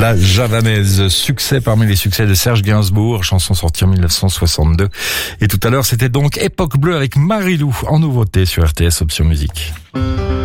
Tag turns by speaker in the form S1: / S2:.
S1: La Javanaise, succès parmi les succès de Serge Gainsbourg, chanson sortie en 1962. Et tout à l'heure, c'était donc Époque Bleue avec Marilou en nouveauté sur RTS Option Musique.